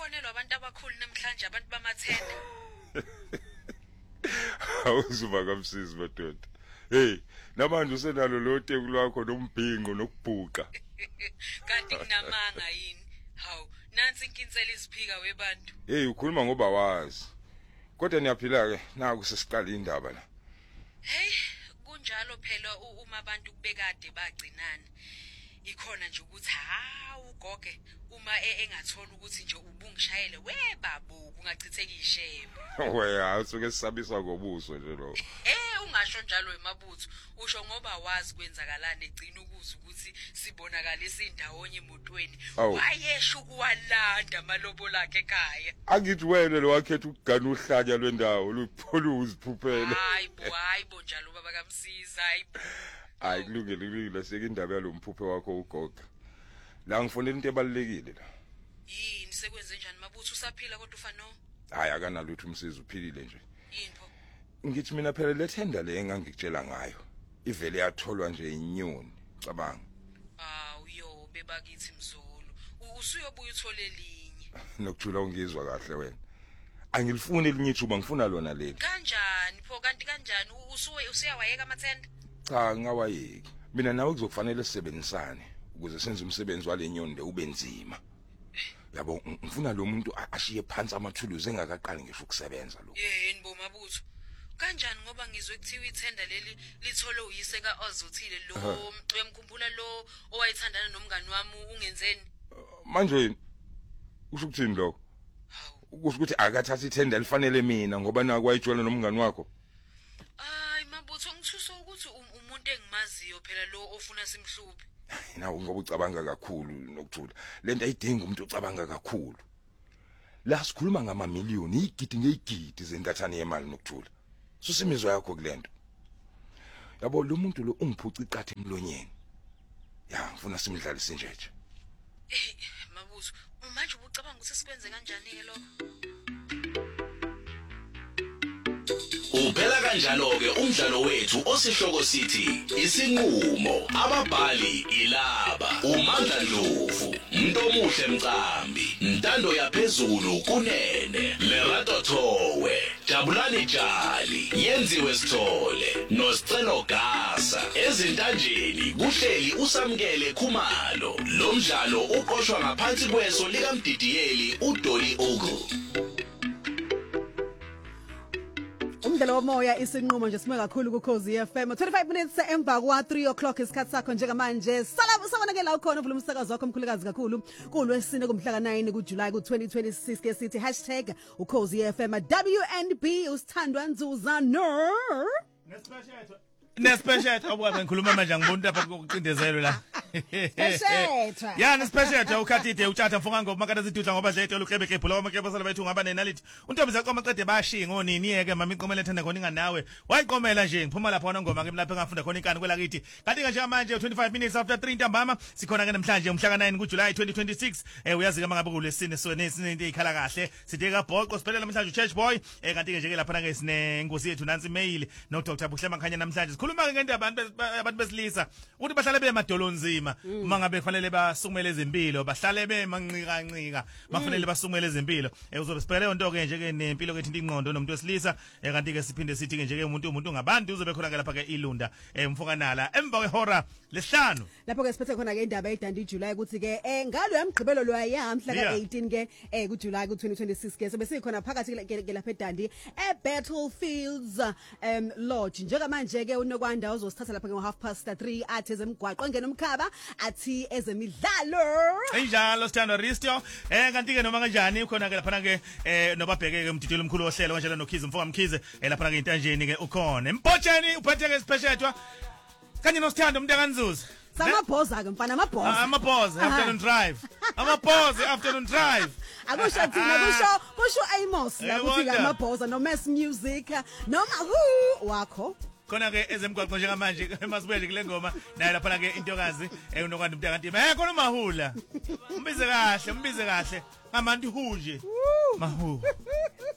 kufonelwa abantu abakhulu namhlanje abantu bamathenda. Awuzuba kamsizi madoda. Hey, namanje usenalo lo teku lwakho nombhinqo nokubhuqa. Kanti kunamanga yini? Hawu, nansi inkinsela isiphika webantu. Hey, ukhuluma ngoba wazi. Kodwa niyaphila ke, naku sesiqala indaba la. Hey, kunjalo phela uma abantu kubekade bagcinana. Ikhona nje ukuthi hawu goge uma engathola ukuthi nje ubungishayele webabo kungachitheka ishebo. Weya, usuke sisabisa ngobuso nje lo. Ungasho njalo emabutho, usho ngoba wazi kwenzakalana egcina ukuthi sibonakalisa indawonye emotweni. Wayesho ukuwalanda amalobola akhe ekhaya. Angithi wena lo wakhetha ukugana uhlanya lwendawo lupholo uziphuphele. Hayibo njalo baba kaMsiza, hayibo. Hayi kulungile seke indaba yalomphuphe wakho ugoga. La ngifonela into ebalekile la. Yini sekwenze njani mabutho usaphila kodwa ufano? Hayi akanalutho umsizi uphilile nje. Yini pho? Ngithi mina phela le tender le engangikutshela ngayo. Ivele yatholwa nje inyoni, cabanga. Uyo bebakithi Mzulu. Usuyobuya uthole linye. Nokujula ungizwa kahle wena. Angilifuni elinye ithuba ngifuna lona leli. Kanjani pho kanti kanjani usuyawayeka amathenda? Cha ngawayeki. Mina nawe kuzokufanele sisebenzisane ukuze senze umsebenzi walenyoni le ube nzima. Yabo ngifuna lo muntu ashiye phansi amathuluzi engakaqali ngisho ukusebenza lo. Yini bo mabutho? Kanjani ngoba ngizwe kuthiwa ithenda leli lithole uyise kaOzuthile lo uyamkhumbula lo owayithandana nomngani wami ungenzeni? Manje usho ukuthini lokho? Kusho ukuthi akathatha ithenda lifanele mina ngoba naku wayijwayela nomngani wakho. Mabutho ngithuso ukuthi umuntu engimaziyo phela lo ofuna simhluphe. Nawe ngoba ucabanga kakhulu nokuthula. Lento ayidinga umuntu ucabanga kakhulu. La sikhuluma ngama-million, igidi ngegidi zenkathane yemali nokuthula. Susimizwa yakho kulento. Yabo lo muntu lo ungiphuca iqathe emlonyeni. Ya ngifuna simdlalise njeje. Mabutho, manje ubucabanga ukuthi sikwenze kanjani ke lo? Uphela kanjalo ke umdlalo wethu osihloko sithi isinqulo ababhali ilaba uMandla Dlovu Mntomuhle Mcambi Ntando yaphezulu kunene Lerato Thowe Jabulani Jali Yenziwe Sithole noSicelo Gasa ezintanjeni kuhleli usamkele Khumalo lo mdlalo uqoshwa ngaphansi kweso lika Mdidiyeli uDolly Ogle. Umdlalo womoya isinqumo nje sime kakhulu ku Khosi FM 25 minutes emva kwa 3 o'clock isikhathi sakho njengamanje sabonakala la ukhona uvula umsakazo wakho omkhulukazi kakhulu kulwesine kumhla ka9 kuJuly ku2026 ke sithi #ukhosi FM WNB usithandwa Nzuza no Nespecial abuka ngikhuluma manje ngibona lapha kucindezelo la. Special. Ya nespecial ukhathide uthatha mfunganga ngoba makade zidudla ngoba zethe lukhebe khephu lo makebe sala bethu ngaba nenalithi. Untombi zaqoma qede bayashinga onini yeke mama iqomela ethanda khona inganawe. Wayiqomela nje ngiphuma lapha wona ngoma ke lapha engafunda khona inkani kwela kithi. Kanti nje manje 25 minutes after 3 ntambama sikhona ke namhlanje umhla ka9 kuJuly 2026. Uyazi ke mangabe kulesine sone sinento ezikhala kahle. Sithe ka Bhoqo siphelela namhlanje uChurch Boy. Kanti ke lapha ke sine Nkosi yethu Nansi Mail no Dr. Buhlema Khanya namhlanje. Sikhuluma ke ngendaba abantu besilisa ukuthi bahlale bemadolonzima uma ngabe kufanele basukumele ezempilo bahlale bemanqika bafanele basukumele ezempilo uzobe sibhele into ke nje ke nempilo kethu ingqondo nomuntu wesilisa kanti ke siphinde sithi ke nje ke umuntu ngabantu uzobe khona ke lapha ke ilunda mfokanala emva kwehora lesihlanu lapho ke siphethe khona ke indaba edandi iJuly ukuthi ke ngalo yamgqibelo lwayamhla ka18 ke kuJuly ku2026 ke sobe sikhona phakathi ke lapha edandi eBattlefields Lodge njengamanje ke unokwanda uzosithatha lapha ngo3:30 athi ezemgwaqo engena umkhaba athi ezemidlalo enjalo sithando Risto kanti ke noma kanjani ukhona ke lapha ke nobabheke ke umdidilo omkhulu ohlelo kanjalo noKhize Mfoka Mkhize lapha ke intanjeni ke ukhona empotsheni uphethe ke special kanye nosithando umuntu akanzuza samabhoza ke mfana amabhoza afternoon drive amabhoza afternoon drive akusho thina kusho Amos la kuthi amabhoza no Mass Music noma wakho khona ke ezemgwaqo njengamanje masibele kule ngoma naye lapha ke intokazi unokwanda umuntu akanti khona umahula umbize kahle ngamantu hunje mahu